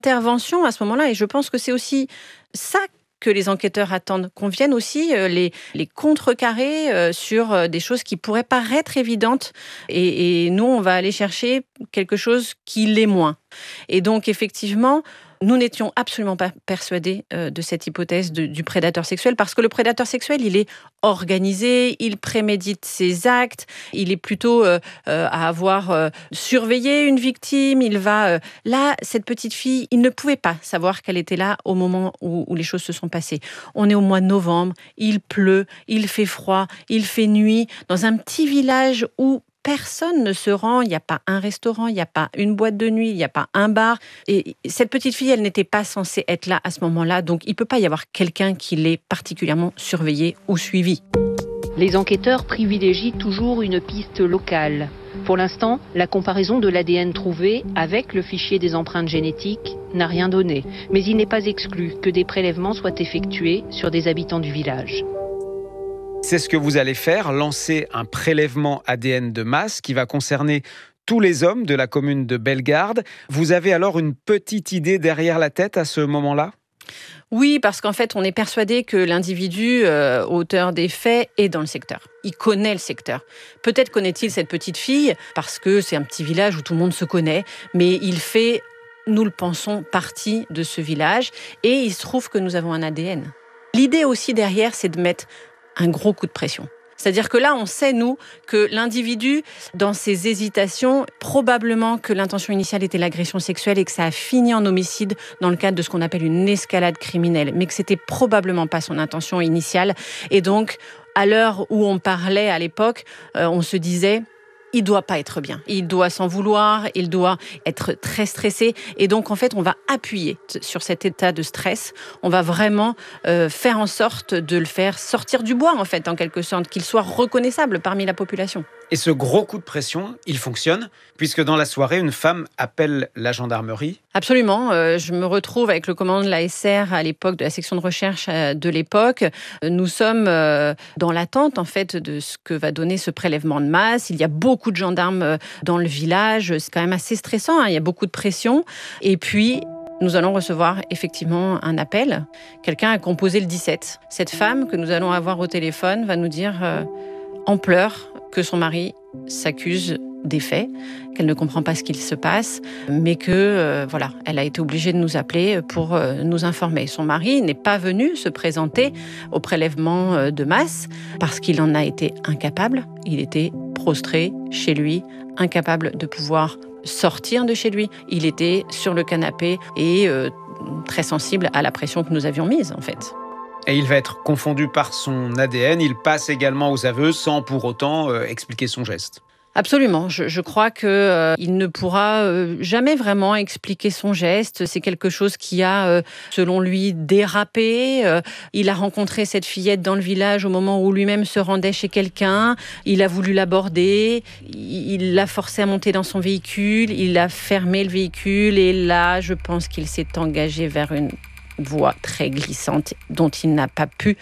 intervention à ce moment-là. Et je pense que c'est aussi ça que les enquêteurs attendent, qu'on vienne aussi les contrecarrer sur des choses qui pourraient paraître évidentes. Et nous, on va aller chercher quelque chose qui l'est moins. Et donc, effectivement, nous n'étions absolument pas persuadés de cette hypothèse du prédateur sexuel, parce que le prédateur sexuel, il est organisé, il prémédite ses actes, il est plutôt à avoir surveillé une victime, il va... Là, cette petite fille, il ne pouvait pas savoir qu'elle était là au moment où les choses se sont passées. On est au mois de novembre, il pleut, il fait froid, il fait nuit, dans un petit village où personne ne se rend, il n'y a pas un restaurant, il n'y a pas une boîte de nuit, il n'y a pas un bar. Et cette petite fille, elle n'était pas censée être là à ce moment-là, donc il ne peut pas y avoir quelqu'un qui l'ait particulièrement surveillée ou suivie. Les enquêteurs privilégient toujours une piste locale. Pour l'instant, la comparaison de l'ADN trouvé avec le fichier des empreintes génétiques n'a rien donné. Mais il n'est pas exclu que des prélèvements soient effectués sur des habitants du village. C'est ce que vous allez faire, lancer un prélèvement ADN de masse qui va concerner tous les hommes de la commune de Bellegarde. Vous avez alors une petite idée derrière la tête à ce moment-là ? Oui, parce qu'en fait, on est persuadé que l'individu, auteur des faits, est dans le secteur. Il connaît le secteur. Peut-être connaît-il cette petite fille, parce que c'est un petit village où tout le monde se connaît, mais il fait, nous le pensons, partie de ce village, et il se trouve que nous avons un ADN. L'idée aussi derrière, c'est de mettre un gros coup de pression. C'est-à-dire que là, on sait, nous, que l'individu, dans ses hésitations, probablement que l'intention initiale était l'agression sexuelle et que ça a fini en homicide dans le cadre de ce qu'on appelle une escalade criminelle, mais que c'était probablement pas son intention initiale. Et donc, à l'heure où on parlait à l'époque, on se disait... il doit pas être bien. Il doit s'en vouloir, il doit être très stressé. Et donc, en fait, on va appuyer sur cet état de stress. On va vraiment faire en sorte de le faire sortir du bois, en fait, en quelque sorte, qu'il soit reconnaissable parmi la population. Et ce gros coup de pression, il fonctionne, puisque dans la soirée, une femme appelle la gendarmerie. Absolument. Je me retrouve avec le commandant de la SR à l'époque, de la section de recherche de l'époque. Nous sommes dans l'attente, en fait, de ce que va donner ce prélèvement de masse. Il y a beaucoup de gendarmes dans le village. C'est quand même assez stressant, hein. Il y a beaucoup de pression. Et puis... nous allons recevoir effectivement un appel. Quelqu'un a composé le 17. Cette femme que nous allons avoir au téléphone va nous dire en pleurs que son mari s'accuse des faits, qu'elle ne comprend pas ce qu'il se passe, mais que voilà, elle a été obligée de nous appeler pour nous informer. Son mari n'est pas venu se présenter au prélèvement de masse parce qu'il en a été incapable. Il était prostré chez lui, incapable de pouvoir sortir de chez lui. Il était sur le canapé et très sensible à la pression que nous avions mise, en fait. Et il va être confondu par son ADN. Il passe également aux aveux sans pour autant expliquer son geste. Absolument. Je crois qu'il ne pourra jamais vraiment expliquer son geste. C'est quelque chose qui a, selon lui, dérapé. Il a rencontré cette fillette dans le village au moment où lui-même se rendait chez quelqu'un. Il a voulu l'aborder. Il l'a forcé à monter dans son véhicule. Il a fermé le véhicule. Et là, je pense qu'il s'est engagé vers une voie très glissante dont il n'a pas pu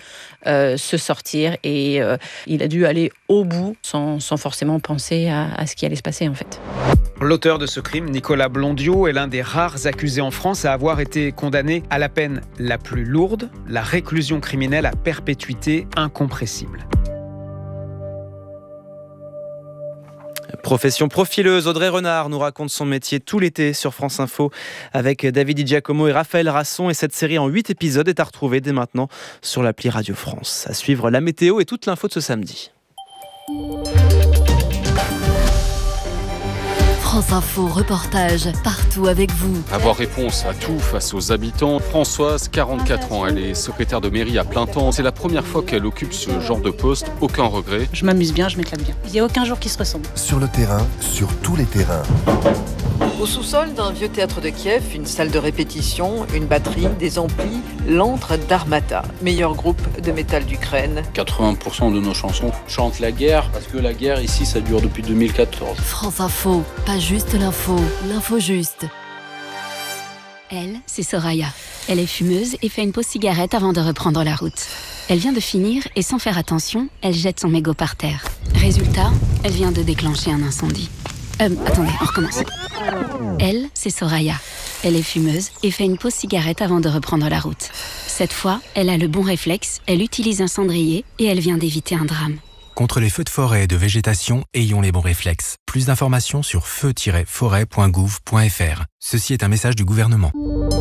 se sortir et il a dû aller au bout sans forcément penser à ce qui allait se passer, en fait. L'auteur de ce crime, Nicolas Blondiot, est l'un des rares accusés en France à avoir été condamné à la peine la plus lourde, la réclusion criminelle à perpétuité incompressible. Profession profileuse, Audrey Renard nous raconte son métier tout l'été sur France Info avec David Di Giacomo et Raphaël Rasson. Et cette série en 8 épisodes est à retrouver dès maintenant sur l'appli Radio France. À suivre la météo et toute l'info de ce samedi. France Info, reportage partout avec vous. Avoir réponse à tout face aux habitants. Françoise, 44 ans, elle est secrétaire de mairie à plein temps. C'est la première fois qu'elle occupe ce genre de poste. Aucun regret. Je m'amuse bien, je m'éclate bien. Il n'y a aucun jour qui se ressemble. Sur le terrain, sur tous les terrains. Au sous-sol d'un vieux théâtre de Kiev, une salle de répétition, une batterie, des amplis, l'antre d'Armata, meilleur groupe de métal d'Ukraine. 80% de nos chansons chantent la guerre, parce que la guerre ici, ça dure depuis 2014. France Info, pas juste l'info, l'info juste. Elle, c'est Soraya. Elle est fumeuse et fait une pause cigarette avant de reprendre la route. Elle vient de finir et sans faire attention, elle jette son mégot par terre. Résultat, elle vient de déclencher un incendie. Attendez, on recommence. Elle, c'est Soraya. Elle est fumeuse et fait une pause cigarette avant de reprendre la route. Cette fois, elle a le bon réflexe, elle utilise un cendrier et elle vient d'éviter un drame. Contre les feux de forêt et de végétation, ayons les bons réflexes. Plus d'informations sur feu-forêt.gouv.fr. Ceci est un message du gouvernement.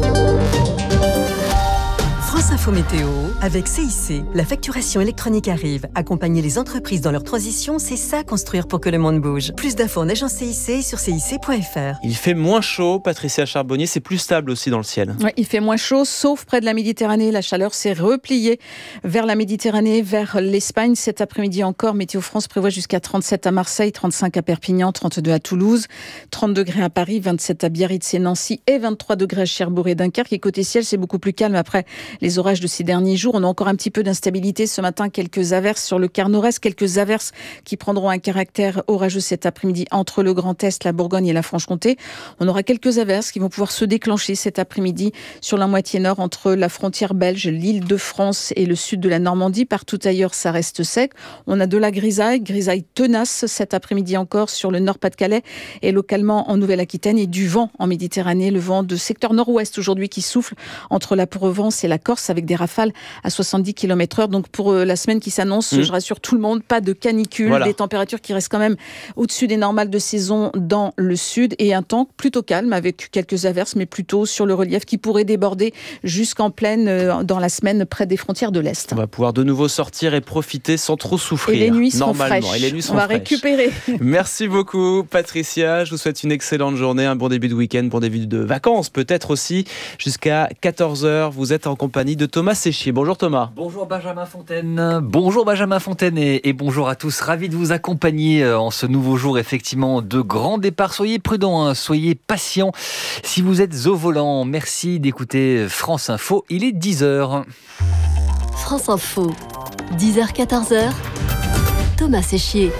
France Info Météo, avec CIC. La facturation électronique arrive. Accompagner les entreprises dans leur transition, c'est ça construire pour que le monde bouge. Plus d'infos en agence CIC et sur cic.fr. Il fait moins chaud, Patricia Charbonnier, c'est plus stable aussi dans le ciel. Ouais, il fait moins chaud, sauf près de la Méditerranée. La chaleur s'est repliée vers la Méditerranée, vers l'Espagne. Cet après-midi encore, Météo France prévoit jusqu'à 37 à Marseille, 35 à Perpignan, 32 à Toulouse, 30 degrés à Paris, 27 à Biarritz et Nancy et 23 degrés à Cherbourg et Dunkerque. Et côté ciel, c'est beaucoup plus calme après les orages de ces derniers jours. On a encore un petit peu d'instabilité ce matin, quelques averses sur le quart nord-est, quelques averses qui prendront un caractère orageux cet après-midi entre le Grand Est, la Bourgogne et la Franche-Comté. On aura quelques averses qui vont pouvoir se déclencher cet après-midi sur la moitié nord entre la frontière belge, l'Île-de-France et le sud de la Normandie. Partout ailleurs, ça reste sec. On a de la grisaille tenace cet après-midi encore sur le Nord-Pas-de-Calais et localement en Nouvelle-Aquitaine, et du vent en Méditerranée, le vent de secteur nord-ouest aujourd'hui qui souffle entre la Provence et la Corse avec des rafales à 70 km/h. Donc pour la semaine qui s'annonce, je rassure tout le monde, pas de canicule, des températures qui restent quand même au-dessus des normales de saison dans le sud et un temps plutôt calme avec quelques averses, mais plutôt sur le relief qui pourrait déborder jusqu'en pleine dans la semaine près des frontières de l'Est. On va pouvoir de nouveau sortir et profiter sans trop souffrir. Et les nuits seront normalement. fraîches. Et les nuits seront On va fraîches. récupérer. Merci beaucoup Patricia, je vous souhaite une excellente journée, un bon début de week-end, bon début de vacances peut-être aussi. Jusqu'à 14h, vous êtes en compagnie de Thomas Séchier. Bonjour Thomas. Bonjour Benjamin Fontaine. Bonjour Benjamin Fontaine et bonjour à tous. Ravi de vous accompagner en ce nouveau jour effectivement de grand départ. Soyez prudents, soyez patients si vous êtes au volant. Merci d'écouter France Info, il est 10h. France Info, 10h-14h, Thomas Séchier.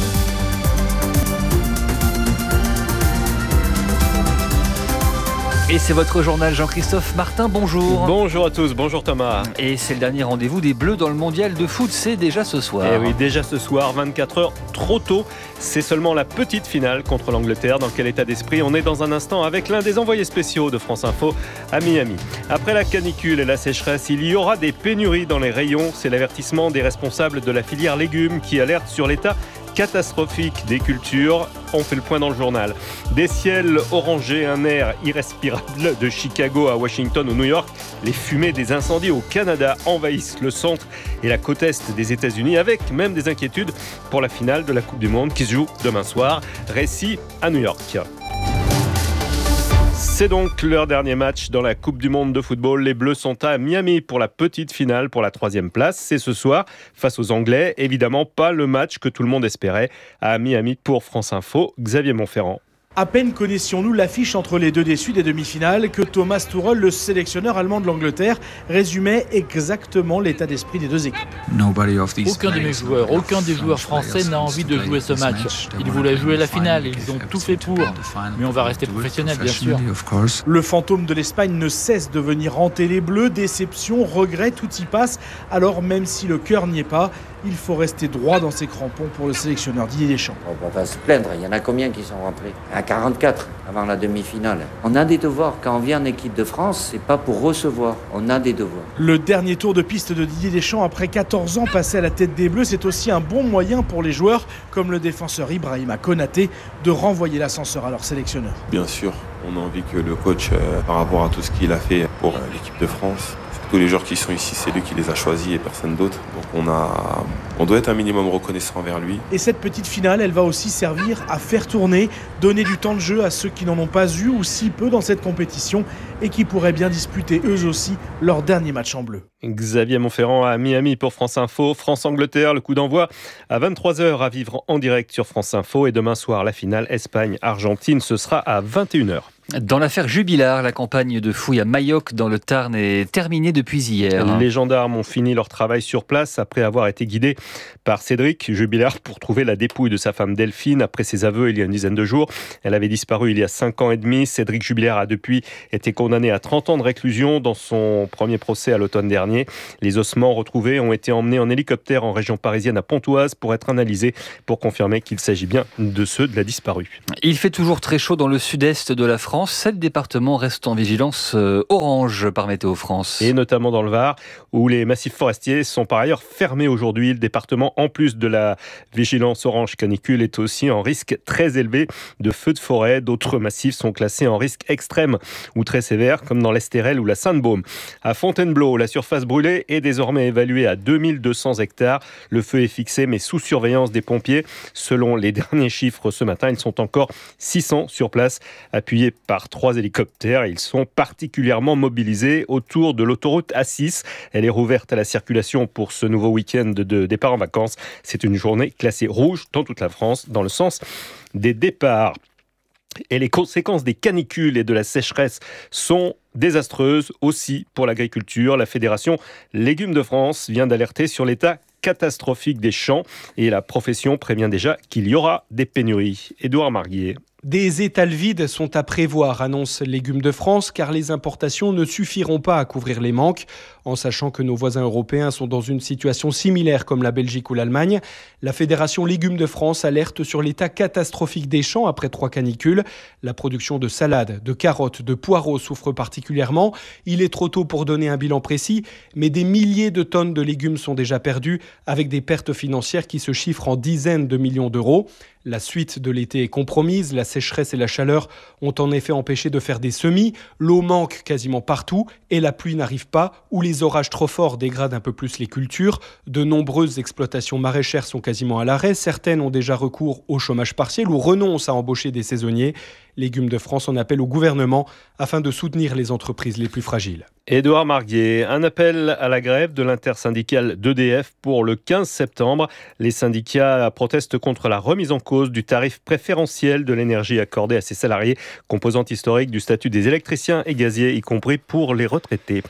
Et c'est votre journal Jean-Christophe Martin, bonjour. Bonjour à tous, bonjour Thomas. Et c'est le dernier rendez-vous des Bleus dans le mondial de foot, c'est déjà ce soir. Et oui, déjà ce soir, 24h, trop tôt. C'est seulement la petite finale contre l'Angleterre. Dans quel état d'esprit? On est dans un instant avec l'un des envoyés spéciaux de France Info à Miami. Après la canicule et la sécheresse, il y aura des pénuries dans les rayons. C'est l'avertissement des responsables de la filière légumes qui alertent sur l'état catastrophique des cultures. On fait le point dans le journal. Des ciels orangés, un air irrespirable de Chicago à Washington ou New York. Les fumées des incendies au Canada envahissent le centre et la côte est des États-Unis, avec même des inquiétudes pour la finale de la Coupe du Monde qui se joue demain soir. Récit à New York. C'est donc leur dernier match dans la Coupe du Monde de football. Les Bleus sont à Miami pour la petite finale pour la 3e place. C'est ce soir face aux Anglais. Évidemment pas le match que tout le monde espérait. À Miami pour France Info, Xavier Montferrand. À peine connaissions-nous l'affiche entre les deux déçus des demi-finales que Thomas Tuchel, le sélectionneur allemand de l'Angleterre, résumait exactement l'état d'esprit des deux équipes. Aucun de mes joueurs, aucun des joueurs français n'a envie de jouer ce match. Ils voulaient jouer la finale, ils ont tout fait pour. Mais on va rester professionnels, bien sûr. Le fantôme de l'Espagne ne cesse de venir hanter les Bleus. Déception, regret, tout y passe. Alors même si le cœur n'y est pas, il faut rester droit dans ses crampons pour le sélectionneur Didier Deschamps. On va pas se plaindre, il y en a combien qui sont rentrés? À 44 avant la demi-finale. On a des devoirs. Quand on vient en équipe de France, c'est pas pour recevoir. On a des devoirs. Le dernier tour de piste de Didier Deschamps après 14 ans passés à la tête des Bleus, c'est aussi un bon moyen pour les joueurs, comme le défenseur Ibrahima Konaté, de renvoyer l'ascenseur à leur sélectionneur. Bien sûr, on a envie que le coach, par rapport à tout ce qu'il a fait pour l'équipe de France, tous les joueurs qui sont ici, c'est lui qui les a choisis et personne d'autre. Donc on doit être un minimum reconnaissant envers lui. Et cette petite finale, elle va aussi servir à faire tourner, donner du temps de jeu à ceux qui n'en ont pas eu ou si peu dans cette compétition et qui pourraient bien disputer eux aussi leur dernier match en bleu. Xavier Montferrand à Miami pour France Info. France-Angleterre, le coup d'envoi à 23h à vivre en direct sur France Info. Et demain soir, la finale Espagne-Argentine, ce sera à 21h. Dans l'affaire Jubilard, la campagne de fouilles à Mayoc dans le Tarn est terminée depuis hier. Les gendarmes ont fini leur travail sur place après avoir été guidés par Cédric Jubilard pour trouver la dépouille de sa femme Delphine après ses aveux il y a une dizaine de jours. Elle avait disparu il y a 5 ans et demi. Cédric Jubilard a depuis été condamné à 30 ans de réclusion dans son premier procès à l'automne dernier. Les ossements retrouvés ont été emmenés en hélicoptère en région parisienne à Pontoise pour être analysés pour confirmer qu'il s'agit bien de ceux de la disparue. Il fait toujours très chaud dans le sud-est de la France. 7 départements restent en vigilance orange par Météo France. Et notamment dans le Var, où les massifs forestiers sont par ailleurs fermés aujourd'hui. Le département, en plus de la vigilance orange canicule, est aussi en risque très élevé de feux de forêt. D'autres massifs sont classés en risque extrême ou très sévère, comme dans l'Estérel ou la Sainte-Baume. À Fontainebleau, la surface brûlée est désormais évaluée à 2200 hectares. Le feu est fixé, mais sous surveillance des pompiers. Selon les derniers chiffres ce matin, ils sont encore 600 sur place, appuyés par 3 hélicoptères. Ils sont particulièrement mobilisés autour de l'autoroute A6. Elle est rouverte à la circulation pour ce nouveau week-end de départ en vacances. C'est une journée classée rouge dans toute la France, dans le sens des départs. Et les conséquences des canicules et de la sécheresse sont désastreuses aussi pour l'agriculture. La Fédération Légumes de France vient d'alerter sur l'état catastrophique des champs et la profession prévient déjà qu'il y aura des pénuries. Édouard Marguier. Des étals vides sont à prévoir, annonce Légumes de France, car les importations ne suffiront pas à couvrir les manques. En sachant que nos voisins européens sont dans une situation similaire comme la Belgique ou l'Allemagne, la Fédération Légumes de France alerte sur l'état catastrophique des champs après 3 canicules. La production de salades, de carottes, de poireaux souffre particulièrement. Il est trop tôt pour donner un bilan précis, mais des milliers de tonnes de légumes sont déjà perdues, avec des pertes financières qui se chiffrent en dizaines de millions d'euros. La suite de l'été est compromise, la sécheresse et la chaleur ont en effet empêché de faire des semis, l'eau manque quasiment partout et la pluie n'arrive pas, ou les orages trop forts dégradent un peu plus les cultures. De nombreuses exploitations maraîchères sont quasiment à l'arrêt, certaines ont déjà recours au chômage partiel ou renoncent à embaucher des saisonniers. Légumes de France en appelle au gouvernement afin de soutenir les entreprises les plus fragiles. Édouard Marguier, un appel à la grève de l'intersyndicale d'EDF pour le 15 septembre. Les syndicats protestent contre la remise en cause du tarif préférentiel de l'énergie accordée à ses salariés, composante historique du statut des électriciens et gaziers, y compris pour les retraités.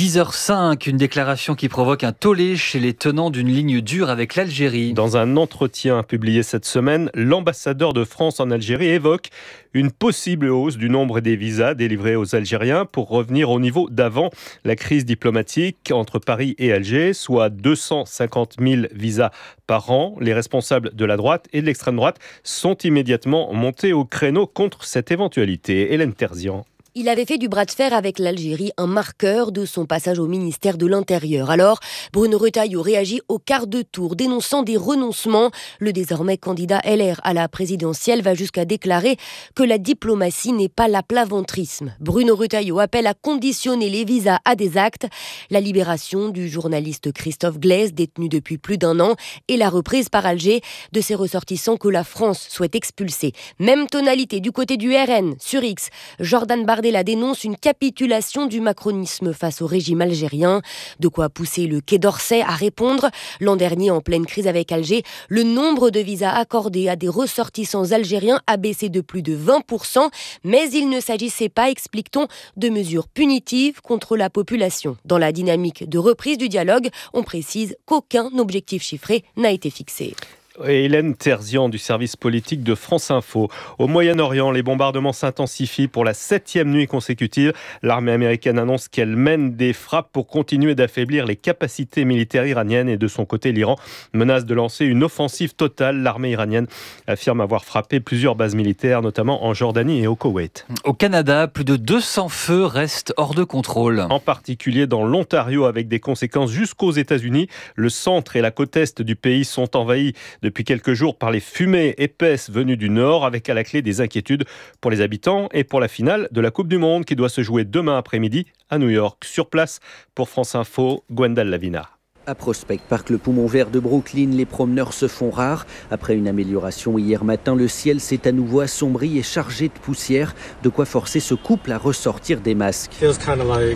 10h05, une déclaration qui provoque un tollé chez les tenants d'une ligne dure avec l'Algérie. Dans un entretien publié cette semaine, l'ambassadeur de France en Algérie évoque une possible hausse du nombre des visas délivrés aux Algériens pour revenir au niveau d'avant la crise diplomatique entre Paris et Alger, soit 250 000 visas par an. Les responsables de la droite et de l'extrême droite sont immédiatement montés au créneau contre cette éventualité. Hélène Terzian. Il avait fait du bras de fer avec l'Algérie un marqueur de son passage au ministère de l'Intérieur. Alors, Bruno Retailleau réagit au quart de tour, dénonçant des renoncements. Le désormais candidat LR à la présidentielle va jusqu'à déclarer que la diplomatie n'est pas l'aplaventrisme. Bruno Retailleau appelle à conditionner les visas à des actes. La libération du journaliste Christophe Glaise, détenu depuis plus d'1 an, et la reprise par Alger de ses ressortissants que la France souhaite expulser. Même tonalité du côté du RN. Sur X, Jordan Bardella dénonce une capitulation du macronisme face au régime algérien. De quoi pousser le Quai d'Orsay à répondre. L'an dernier, en pleine crise avec Alger, le nombre de visas accordés à des ressortissants algériens a baissé de plus de 20%. Mais il ne s'agissait pas, explique-t-on, de mesures punitives contre la population. Dans la dynamique de reprise du dialogue, on précise qu'aucun objectif chiffré n'a été fixé. Hélène Terzian du service politique de France Info. Au Moyen-Orient, les bombardements s'intensifient pour la 7e nuit consécutive. L'armée américaine annonce qu'elle mène des frappes pour continuer d'affaiblir les capacités militaires iraniennes et de son côté, l'Iran menace de lancer une offensive totale. L'armée iranienne affirme avoir frappé plusieurs bases militaires, notamment en Jordanie et au Koweït. Au Canada, plus de 200 feux restent hors de contrôle. En particulier dans l'Ontario, avec des conséquences jusqu'aux États-Unis. Le centre et la côte est du pays sont envahis depuis quelques jours par les fumées épaisses venues du nord, avec à la clé des inquiétudes pour les habitants et pour la finale de la Coupe du Monde qui doit se jouer demain après-midi à New York. Sur place, pour France Info, Gwendal Lavina. À Prospect Park, le poumon vert de Brooklyn, les promeneurs se font rares. Après une amélioration hier matin, le ciel s'est à nouveau assombri et chargé de poussière, de quoi forcer ce couple à ressortir des masques.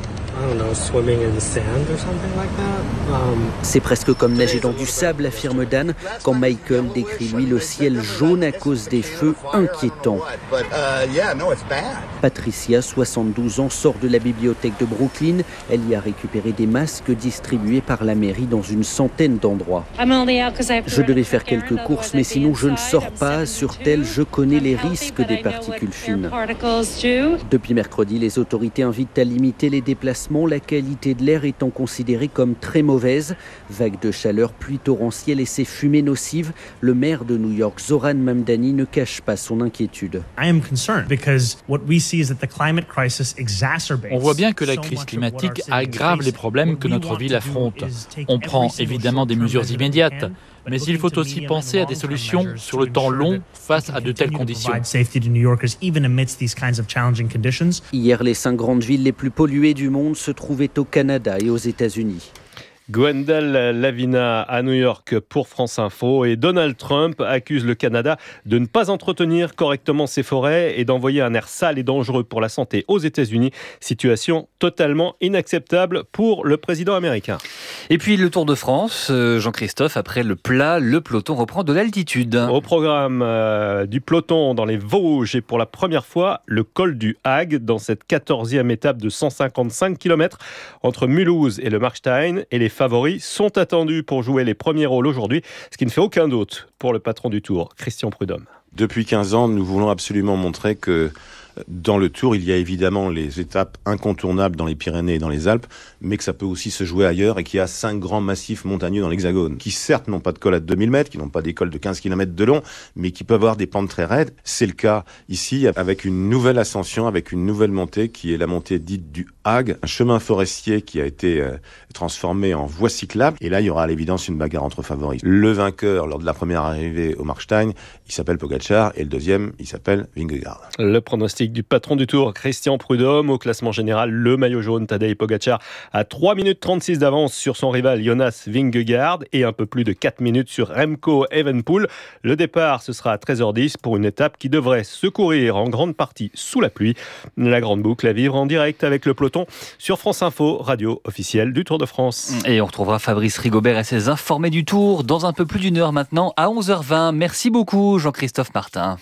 C'est presque comme nager dans du sable, affirme Dan, quand Michael décrit lui le ciel jaune à cause des feux inquiétants. Patricia, 72 ans, sort de la bibliothèque de Brooklyn. Elle y a récupéré des masques distribués par la mairie dans une centaine d'endroits. Je devais faire quelques courses, mais sinon je ne sors pas, assure-t-elle. Je connais les risques des particules fines. Depuis mercredi, les autorités invitent à limiter les déplacements, la qualité de l'air étant considérée comme très mauvaise. Vagues de chaleur, pluie torrentielle et ces fumées nocives. Le maire de New York, Zoran Mamdani, ne cache pas son inquiétude. On voit bien que la crise climatique aggrave les problèmes que notre ville affronte. On prend évidemment des mesures immédiates, mais il faut aussi penser à des solutions sur le temps long face à de telles conditions. Hier, les 5 grandes villes les plus polluées du monde se trouvaient au Canada et aux États-Unis. Gwendal Lavina à New York pour France Info. Et Donald Trump accuse le Canada de ne pas entretenir correctement ses forêts et d'envoyer un air sale et dangereux pour la santé aux États-Unis. Situation totalement inacceptable pour le président américain. Et puis le Tour de France, Jean-Christophe, après le plat, le peloton reprend de l'altitude. Au programme du peloton dans les Vosges et pour la première fois, le col du Hague dans cette 14e étape de 155 km entre Mulhouse et le Markstein. Et les favoris sont attendus pour jouer les premiers rôles aujourd'hui, ce qui ne fait aucun doute pour le patron du Tour, Christian Prudhomme. Depuis 15 ans, nous voulons absolument montrer que dans le Tour, il y a évidemment les étapes incontournables dans les Pyrénées et dans les Alpes, mais que ça peut aussi se jouer ailleurs et qu'il y a 5 grands massifs montagneux dans l'Hexagone, qui certes n'ont pas de col à 2000 mètres, qui n'ont pas des cols de 15 km de long, mais qui peuvent avoir des pentes très raides. C'est le cas ici, avec une nouvelle ascension, avec une nouvelle montée, qui est la montée dite du Hague, un chemin forestier qui a été transformé en voie cyclable. Et là, il y aura à l'évidence une bagarre entre favoris. Le vainqueur, lors de la première arrivée au Markstein, il s'appelle Pogačar, et le deuxième, il s'appelle Vingegaard. Le pronostic du patron du Tour, Christian Prudhomme. Au classement général, le maillot jaune, Tadej Pogačar, à 3 minutes 36 d'avance sur son rival Jonas Vingegaard et un peu plus de 4 minutes sur Remco Evenepoel. Le départ, ce sera à 13h10 pour une étape qui devrait se courir en grande partie sous la pluie. La grande boucle à vivre en direct avec le peloton sur France Info, radio officielle du Tour de France. Et on retrouvera Fabrice Rigobert et ses informés du Tour dans un peu plus d'1 heure maintenant à 11h20. Merci beaucoup Jean-Christophe Martin.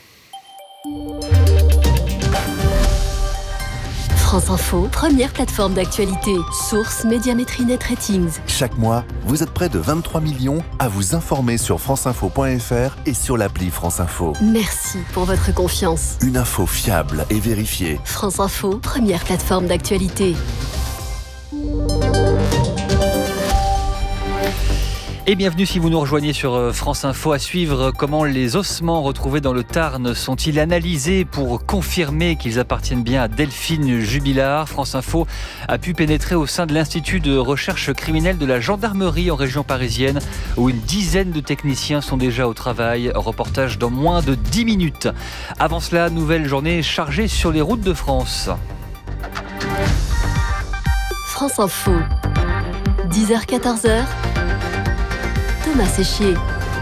France Info, première plateforme d'actualité. Source Médiamétrie Net Ratings. Chaque mois, vous êtes près de 23 millions à vous informer sur franceinfo.fr et sur l'appli France Info. Merci pour votre confiance. Une info fiable et vérifiée. France Info, première plateforme d'actualité. Et bienvenue si vous nous rejoignez sur France Info, à suivre comment les ossements retrouvés dans le Tarn sont-ils analysés pour confirmer qu'ils appartiennent bien à Delphine Jubilard. France Info a pu pénétrer au sein de l'Institut de recherche criminelle de la gendarmerie en région parisienne où une dizaine de techniciens sont déjà au travail. Reportage dans moins de 10 minutes. Avant cela, nouvelle journée chargée sur les routes de France. France Info, 10h-14h. Thomas Séchier.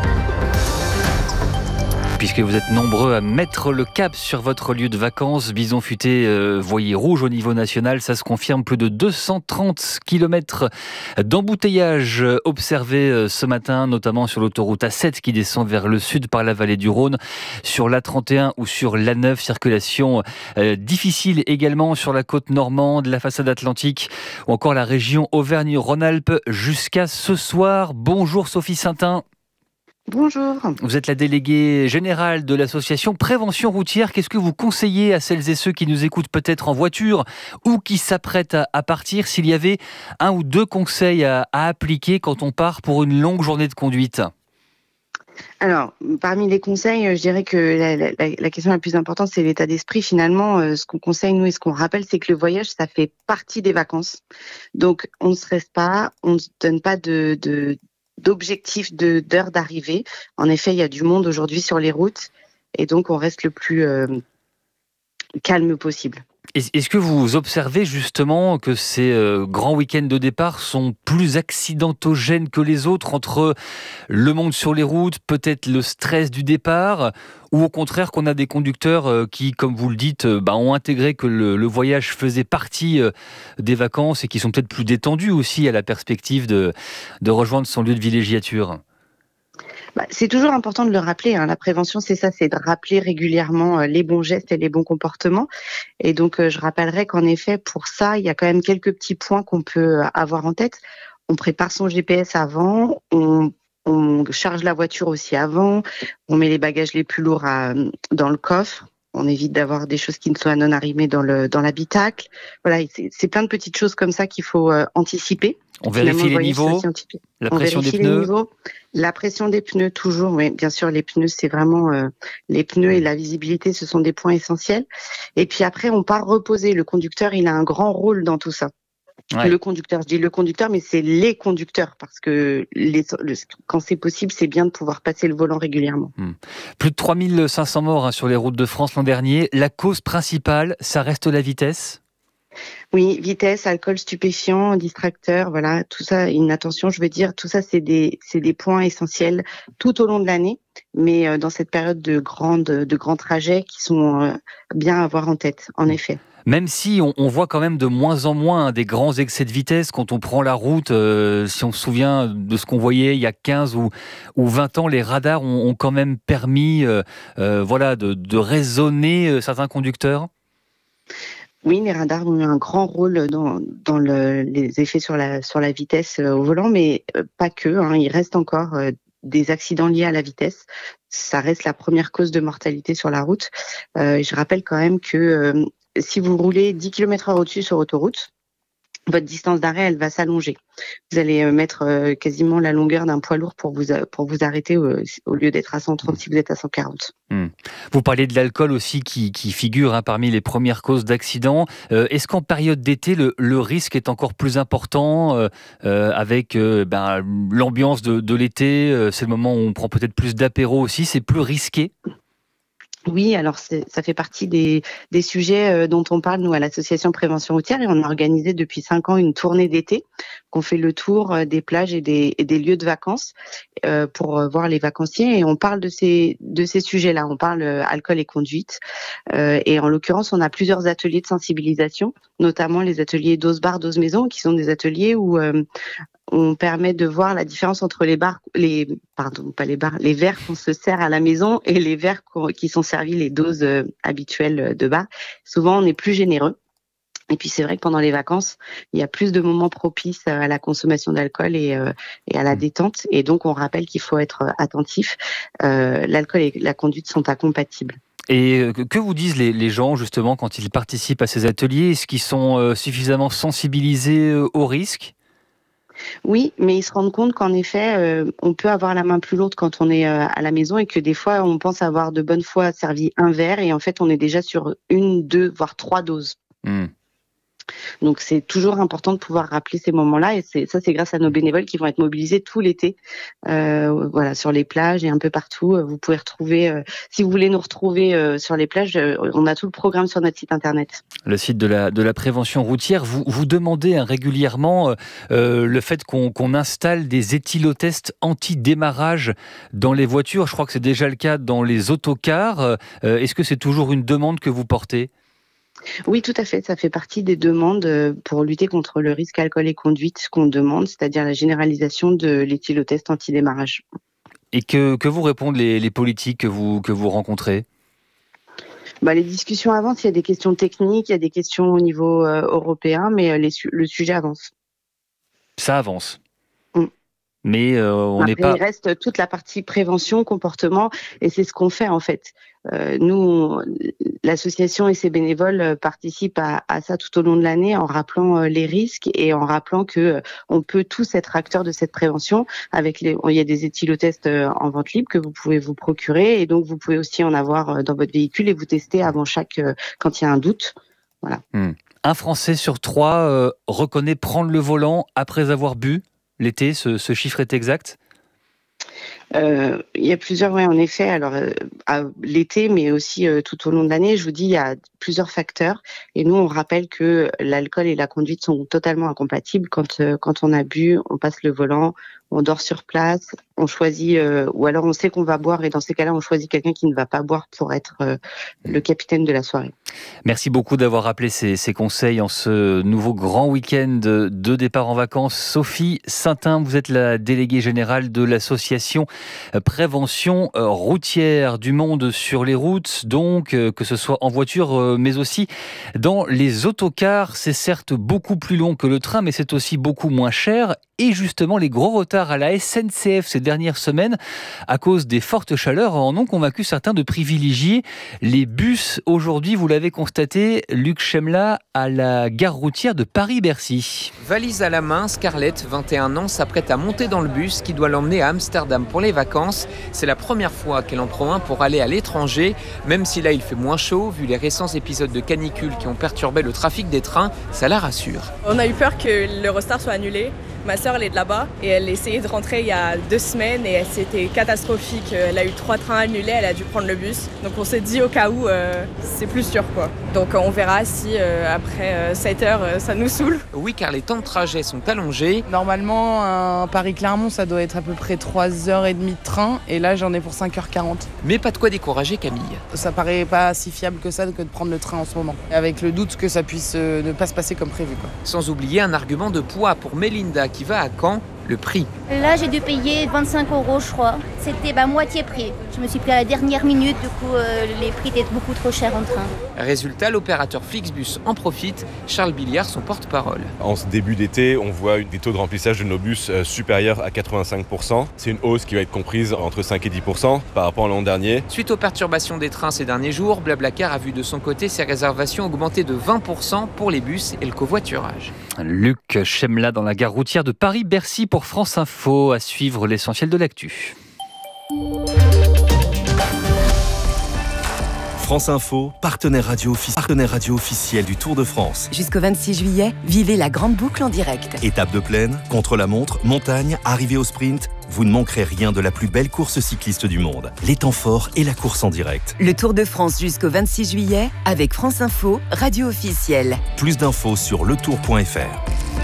Puisque vous êtes nombreux à mettre le cap sur votre lieu de vacances, Bison Futé, voyez rouge au niveau national, ça se confirme, plus de 230 km d'embouteillage observés ce matin, notamment sur l'autoroute A7 qui descend vers le sud par la vallée du Rhône, sur l'A31 ou sur l'A9, circulation difficile également sur la côte normande, la façade atlantique ou encore la région Auvergne-Rhône-Alpes jusqu'à ce soir. Bonjour Sophie Saintin. Bonjour. Vous êtes la déléguée générale de l'association Prévention Routière. Qu'est-ce que vous conseillez à celles et ceux qui nous écoutent peut-être en voiture ou qui s'apprêtent à partir, s'il y avait 1 ou 2 conseils à appliquer quand on part pour une longue journée de conduite ? Alors, parmi les conseils, je dirais que la question la plus importante, c'est l'état d'esprit. Finalement, ce qu'on conseille, nous, et ce qu'on rappelle, c'est que le voyage, ça fait partie des vacances. Donc, on ne stresse pas, on ne se donne pas d'objectif d'heure d'arrivée. En effet, il y a du monde aujourd'hui sur les routes et donc on reste le plus calme possible. Est-ce que vous observez justement que ces grands week-ends de départ sont plus accidentogènes que les autres, entre le monde sur les routes, peut-être le stress du départ, ou au contraire qu'on a des conducteurs qui, comme vous le dites, ont intégré que le voyage faisait partie des vacances et qui sont peut-être plus détendus aussi à la perspective de rejoindre son lieu de villégiature? C'est toujours important de le rappeler. La prévention, c'est ça, c'est de rappeler régulièrement les bons gestes et les bons comportements. Et donc, je rappellerai qu'en effet, pour ça, il y a quand même quelques petits points qu'on peut avoir en tête. On prépare son GPS avant, on charge la voiture aussi avant, on met les bagages les plus lourds dans le coffre. On évite d'avoir des choses qui ne soient non arrimées dans l'habitacle. Voilà, c'est plein de petites choses comme ça qu'il faut anticiper. On vérifie les niveaux, la pression des pneus. La pression des pneus, toujours, oui, bien sûr, les pneus, c'est vraiment les pneus et la visibilité, ce sont des points essentiels. Et puis après, on part reposer. Le conducteur, il a un grand rôle dans tout ça. Ouais. Le conducteur, je dis le conducteur, mais c'est les conducteurs, parce que quand c'est possible, c'est bien de pouvoir passer le volant régulièrement. Plus de 3500 morts sur les routes de France l'an dernier. La cause principale, ça reste la vitesse ? Oui, vitesse, alcool, stupéfiant, distracteur, voilà, tout ça, inattention, je veux dire, tout ça, c'est des points essentiels tout au long de l'année, mais dans cette période de grands trajets qui sont bien à avoir en tête, en effet. Même si on voit quand même de moins en moins des grands excès de vitesse quand on prend la route, si on se souvient de ce qu'on voyait il y a 15 ou 20 ans, les radars ont quand même permis de raisonner certains conducteurs. Oui, les radars ont eu un grand rôle dans les effets sur la vitesse au volant, mais pas que. Il reste encore des accidents liés à la vitesse. Ça reste la première cause de mortalité sur la route. Je rappelle quand même que si vous roulez 10 km/h au-dessus sur autoroute, votre distance d'arrêt, elle va s'allonger. Vous allez mettre quasiment la longueur d'un poids lourd pour vous arrêter au lieu d'être à 130 si vous êtes à 140. Vous parlez de l'alcool aussi qui figure parmi les premières causes d'accidents. Est-ce qu'en période d'été, le risque est encore plus important avec l'ambiance de l'été? C'est le moment où on prend peut-être plus d'apéro aussi. C'est plus risqué? Oui, alors ça fait partie des sujets dont on parle, nous, à l'association Prévention Routière, et on a organisé depuis 5 ans une tournée d'été qu'on fait le tour des plages et des lieux de vacances pour voir les vacanciers, et on parle de ces sujets-là. On parle alcool et conduite, et en l'occurrence, on a plusieurs ateliers de sensibilisation, notamment les ateliers Dose Bar, Dose Maison, qui sont des ateliers où on permet de voir la différence entre les verres qu'on se sert à la maison et les verres qui sont servis, les doses habituelles de bar. Souvent, on est plus généreux. Et puis, c'est vrai que pendant les vacances, il y a plus de moments propices à la consommation d'alcool et à la détente. Et donc, on rappelle qu'il faut être attentif. L'alcool et la conduite sont incompatibles. Et que vous disent les gens, justement, quand ils participent à ces ateliers? Est-ce qu'ils sont suffisamment sensibilisés aux risques? Oui, mais ils se rendent compte qu'en effet, on peut avoir la main plus lourde quand on est à la maison, et que des fois, on pense avoir de bonne foi servi un verre, et en fait, on est déjà sur 1, 2, voire 3 doses. Donc, c'est toujours important de pouvoir rappeler ces moments-là, et c'est grâce à nos bénévoles qui vont être mobilisés tout l'été, sur les plages et un peu partout. Vous pouvez retrouver, si vous voulez nous retrouver sur les plages, on a tout le programme sur notre site internet. Le site de la prévention routière. Vous demandez régulièrement le fait qu'on installe des éthylotests anti-démarrage dans les voitures. Je crois que c'est déjà le cas dans les autocars. Est-ce que c'est toujours une demande que vous portez ? Oui, tout à fait. Ça fait partie des demandes pour lutter contre le risque alcool et conduite qu'on demande, c'est-à-dire la généralisation de l'éthylotest anti-démarrage. Et que vous répondent les politiques que vous rencontrez ? Les discussions avancent. Il y a des questions techniques, il y a des questions au niveau européen, mais le sujet avance. Ça avance. Mais on n'est pas... Il reste toute la partie prévention, comportement, et c'est ce qu'on fait en fait. Nous, l'association et ses bénévoles participent à ça tout au long de l'année en rappelant les risques et en rappelant que on peut tous être acteurs de cette prévention. Il y a des éthylotests en vente libre que vous pouvez vous procurer, et donc vous pouvez aussi en avoir dans votre véhicule et vous tester avant quand il y a un doute. Voilà. Un Français sur 3 reconnaît prendre le volant après avoir bu. L'été, ce chiffre est exact ? Il y a plusieurs, en effet. Alors, à l'été, mais aussi tout au long de l'année, je vous dis, il y a plusieurs facteurs. Et nous, on rappelle que l'alcool et la conduite sont totalement incompatibles. Quand on a bu, on passe le volant, on dort sur place, on choisit, ou alors on sait qu'on va boire, et dans ces cas-là, on choisit quelqu'un qui ne va pas boire pour être le capitaine de la soirée. Merci beaucoup d'avoir rappelé ces conseils en ce nouveau grand week-end de départ en vacances. Sophie Saintin, vous êtes la déléguée générale de l'association Prévention routière. Du monde sur les routes, donc, que ce soit en voiture, mais aussi dans les autocars. C'est certes beaucoup plus long que le train, mais c'est aussi beaucoup moins cher. Et justement, les gros retards à la SNCF ces dernières semaines, à cause des fortes chaleurs, en ont convaincu certains de privilégier les bus. Aujourd'hui, vous l'avez constaté, Luc Chemla, à la gare routière de Paris-Bercy. Valise à la main, Scarlett, 21 ans, s'apprête à monter dans le bus qui doit l'emmener à Amsterdam pour les vacances. C'est la première fois qu'elle en prend un pour aller à l'étranger, même si là il fait moins chaud, vu les récents épisodes de canicule qui ont perturbé le trafic des trains, ça la rassure. On a eu peur que l'Eurostar soit annulé. Ma sœur, elle est de là-bas et elle essayait de rentrer il y a 2 semaines et c'était catastrophique. Elle a eu 3 trains annulés, elle a dû prendre le bus. Donc on s'est dit au cas où, c'est plus sûr quoi. Donc on verra si après 7 heures, ça nous saoule. Oui, car les temps de trajet sont allongés. Normalement, un Paris-Clermont, ça doit être à peu près 3h30 de train et là j'en ai pour 5h40. Mais pas de quoi décourager Camille. Ça paraît pas si fiable que ça que de prendre le train en ce moment. Avec le doute que ça puisse ne pas se passer comme prévu quoi. Sans oublier un argument de poids pour Mélinda qui va à Caen, le prix. Là, j'ai dû payer 25 €, je crois. C'était moitié prix. Je me suis pris à la dernière minute, du coup, les prix étaient beaucoup trop chers en train. Résultat, l'opérateur Flixbus en profite. Charles Billiard, son porte-parole. En ce début d'été, on voit des taux de remplissage de nos bus supérieurs à 85%. C'est une hausse qui va être comprise entre 5 et 10% par rapport à l'an dernier. Suite aux perturbations des trains ces derniers jours, Blablacar a vu de son côté ses réservations augmenter de 20% pour les bus et le covoiturage. Luc Chemla dans la gare routière de Paris-Bercy pour France Info, à suivre l'essentiel de l'actu. France Info, partenaire radio officiel du Tour de France. Jusqu'au 26 juillet, vivez la grande boucle en direct. Étape de plaine, contre-la-montre, montagne, arrivée au sprint, vous ne manquerez rien de la plus belle course cycliste du monde. Les temps forts et la course en direct. Le Tour de France jusqu'au 26 juillet avec France Info, radio officielle. Plus d'infos sur letour.fr.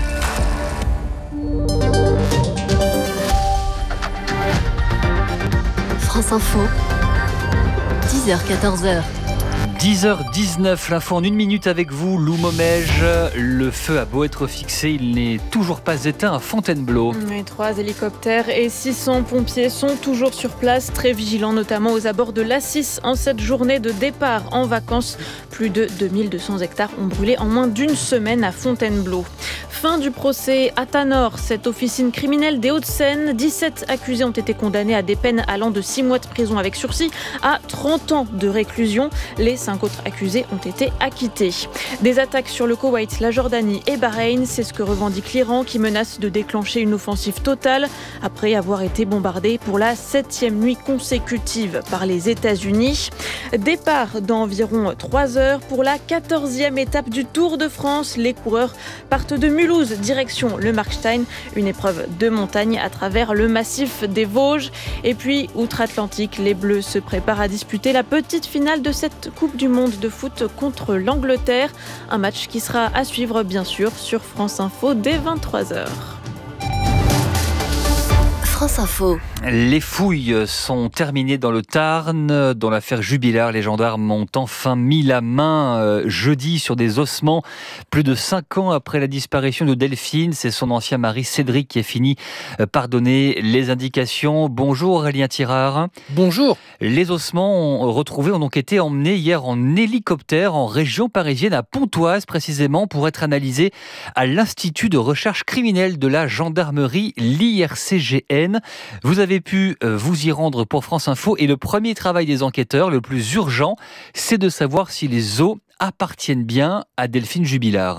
France Info, 10h-14h. 10h19, l'info en 1 minute avec vous, Lou Momège. Le feu a beau être fixé, il n'est toujours pas éteint à Fontainebleau. 3 hélicoptères et 600 pompiers sont toujours sur place, très vigilants notamment aux abords de l'A6 en cette journée de départ en vacances. Plus de 2200 hectares ont brûlé en moins d'une semaine à Fontainebleau. Fin du procès à Tanor, cette officine criminelle des Hauts-de-Seine. 17 accusés ont été condamnés à des peines allant de 6 mois de prison avec sursis à 30 ans de réclusion. Les 5 autres accusés ont été acquittés. Des attaques sur le Koweït, la Jordanie et Bahreïn, c'est ce que revendique l'Iran qui menace de déclencher une offensive totale après avoir été bombardé pour la 7e nuit consécutive par les États-Unis. Départ dans environ 3 heures pour la 14e étape du Tour de France. Les coureurs partent de Mulhouse, direction le Markstein, une épreuve de montagne à travers le massif des Vosges. Et puis, outre-Atlantique, les Bleus se préparent à disputer la petite finale de cette Coupe du Monde de foot contre l'Angleterre. Un match qui sera à suivre, bien sûr, sur France Info dès 23h. France Info. Les fouilles sont terminées dans le Tarn. Dans l'affaire Jubilard, les gendarmes ont enfin mis la main jeudi sur des ossements. Plus de 5 ans après la disparition de Delphine, c'est son ancien mari Cédric qui a fini par donner les indications. Bonjour Aurélien Tirard. Bonjour. Les ossements retrouvés ont donc été emmenés hier en hélicoptère en région parisienne, à Pontoise précisément, pour être analysés à l'Institut de recherche criminelle de la gendarmerie, l'IRCGN. Vous avez pu vous y rendre pour France Info et le premier travail des enquêteurs, le plus urgent, c'est de savoir si les os appartiennent bien à Delphine Jubilard.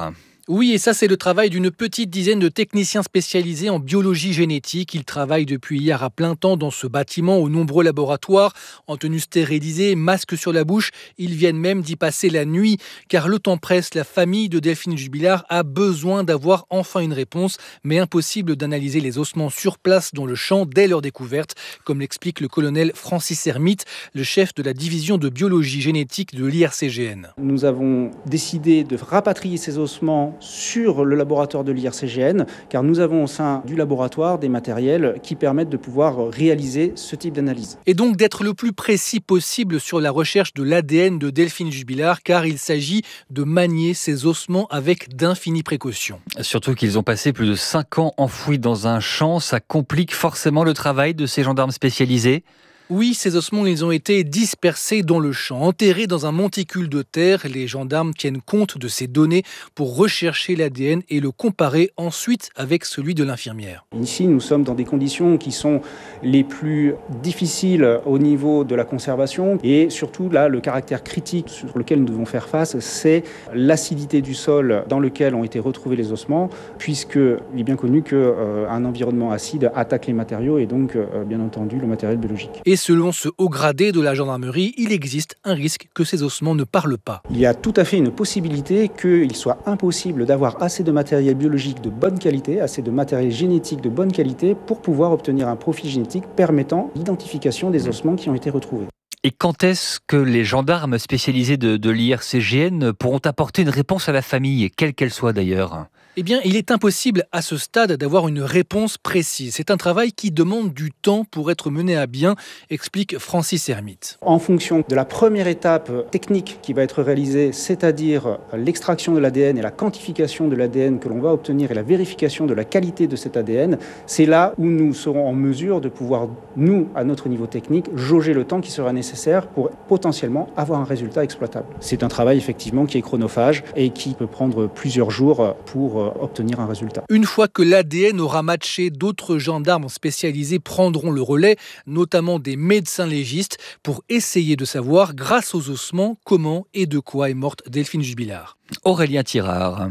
Oui, et ça c'est le travail d'une petite dizaine de techniciens spécialisés en biologie génétique. Ils travaillent depuis hier à plein temps dans ce bâtiment aux nombreux laboratoires, en tenue stérilisée, masque sur la bouche. Ils viennent même d'y passer la nuit, car le temps presse. La famille de Delphine Jubilard a besoin d'avoir enfin une réponse, mais impossible d'analyser les ossements sur place dans le champ dès leur découverte, comme l'explique le colonel Francis Hermite, le chef de la division de biologie génétique de l'IRCGN. Nous avons décidé de rapatrier ces ossements sur le laboratoire de l'IRCGN, car nous avons au sein du laboratoire des matériels qui permettent de pouvoir réaliser ce type d'analyse. Et donc d'être le plus précis possible sur la recherche de l'ADN de Delphine Jubilard, car il s'agit de manier ces ossements avec d'infinies précautions. Surtout qu'ils ont passé plus de 5 ans enfouis dans un champ, ça complique forcément le travail de ces gendarmes spécialisés. Oui, ces ossements, ils ont été dispersés dans le champ, enterrés dans un monticule de terre. Les gendarmes tiennent compte de ces données pour rechercher l'ADN et le comparer ensuite avec celui de l'infirmière. Ici, nous sommes dans des conditions qui sont les plus difficiles au niveau de la conservation et surtout là, le caractère critique sur lequel nous devons faire face, c'est l'acidité du sol dans lequel ont été retrouvés les ossements, puisqu'il est bien connu qu'un environnement acide attaque les matériaux et donc, bien entendu, le matériel biologique. Et selon ce haut gradé de la gendarmerie, il existe un risque que ces ossements ne parlent pas. Il y a tout à fait une possibilité qu'il soit impossible d'avoir assez de matériel biologique de bonne qualité, assez de matériel génétique de bonne qualité pour pouvoir obtenir un profil génétique permettant l'identification des ossements qui ont été retrouvés. Et quand est-ce que les gendarmes spécialisés de l'IRCGN pourront apporter une réponse à la famille, quelle qu'elle soit d'ailleurs ? Eh bien, il est impossible à ce stade d'avoir une réponse précise. C'est un travail qui demande du temps pour être mené à bien, explique Francis Hermite. En fonction de la première étape technique qui va être réalisée, c'est-à-dire l'extraction de l'ADN et la quantification de l'ADN que l'on va obtenir et la vérification de la qualité de cet ADN, c'est là où nous serons en mesure de pouvoir, nous, à notre niveau technique, jauger le temps qui sera nécessaire pour potentiellement avoir un résultat exploitable. C'est un travail effectivement qui est chronophage et qui peut prendre plusieurs jours pour obtenir un résultat. Une fois que l'ADN aura matché, d'autres gendarmes spécialisés prendront le relais, notamment des médecins légistes, pour essayer de savoir, grâce aux ossements, comment et de quoi est morte Delphine Jubilard. Aurélien Tirard.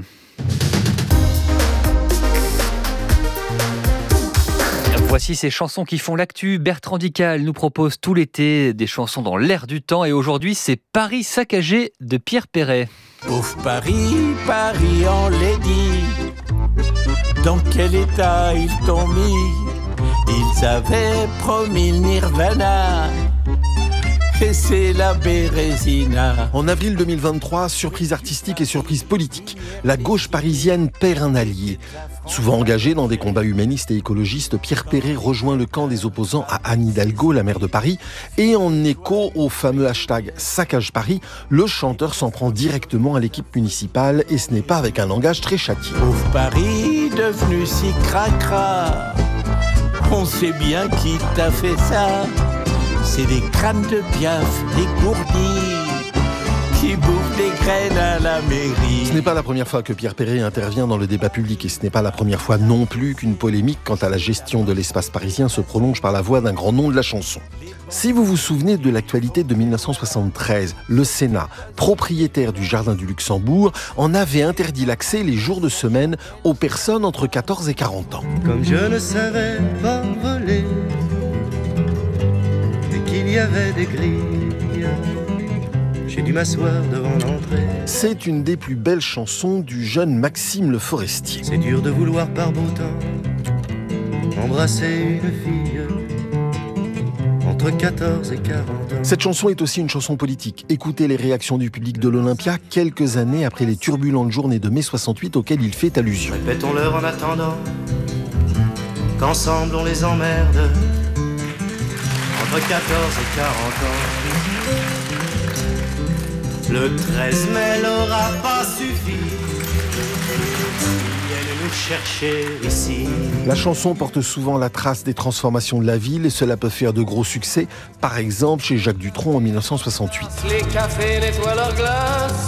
Voici ces chansons qui font l'actu. Bertrand Dical nous propose tout l'été des chansons dans l'air du temps et aujourd'hui c'est Paris saccagé de Pierre Perret. Pauvre Paris, Paris en lady, dans quel état ils t'ont mis? Ils avaient promis le Nirvana, et c'est la Bérésina. En avril 2023, surprise artistique et surprise politique. La gauche parisienne perd un allié. Souvent engagé dans des combats humanistes et écologistes, Pierre Perret rejoint le camp des opposants à Anne Hidalgo, la maire de Paris. Et en écho au fameux hashtag Saccage Paris, le chanteur s'en prend directement à l'équipe municipale et ce n'est pas avec un langage très châtié. Pauvre Paris, devenu si cracra, on sait bien qui t'a fait ça. C'est des crânes de Piaf, des gourdis qui bouffent des graines à la mairie. Ce n'est pas la première fois que Pierre Perret intervient dans le débat public et ce n'est pas la première fois non plus qu'une polémique quant à la gestion de l'espace parisien se prolonge par la voix d'un grand nom de la chanson. Si vous vous souvenez de l'actualité de 1973, le Sénat, propriétaire du Jardin du Luxembourg, en avait interdit l'accès les jours de semaine aux personnes entre 14 et 40 ans. Comme je ne savais pas voler, il y avait des grilles, j'ai dû m'asseoir devant l'entrée. C'est une des plus belles chansons du jeune Maxime Le Forestier. C'est dur de vouloir par beau temps embrasser une fille entre 14 et 40 ans. Cette chanson est aussi une chanson politique. Écoutez les réactions du public de l'Olympia quelques années après les turbulentes journées de mai 68 auxquelles il fait allusion. Répétons-leur en attendant qu'ensemble on les emmerde. Entre 14 et 40 ans. Le 13 mai n'aura pas suffi. Ils viennent nous chercher ici. La chanson porte souvent la trace des transformations de la ville et cela peut faire de gros succès, par exemple chez Jacques Dutronc en 1968. Les cafés nettoient leurs glaces.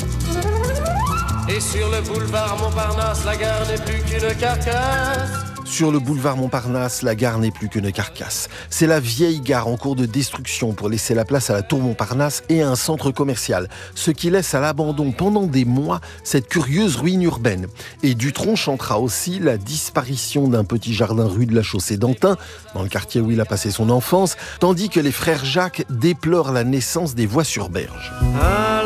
Et sur le boulevard Montparnasse, la gare n'est plus qu'une carcasse. Sur le boulevard Montparnasse, la gare n'est plus qu'une carcasse. C'est la vieille gare en cours de destruction pour laisser la place à la tour Montparnasse et à un centre commercial, ce qui laisse à l'abandon pendant des mois cette curieuse ruine urbaine. Et Dutronc chantera aussi la disparition d'un petit jardin rue de la Chaussée-d'Antin, dans le quartier où il a passé son enfance, tandis que les frères Jacques déplorent la naissance des voies sur berge.